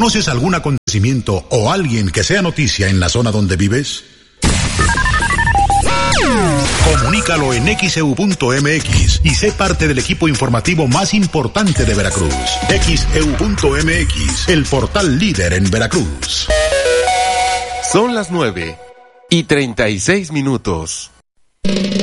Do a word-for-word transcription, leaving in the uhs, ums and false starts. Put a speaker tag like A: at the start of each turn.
A: ¿Conoces algún acontecimiento o alguien que sea noticia en la zona donde vives? Comunícalo en X E U punto M X y sé parte del equipo informativo más importante de Veracruz. X E U punto M X, el portal líder en Veracruz.
B: Son las nueve y treinta y seis minutos.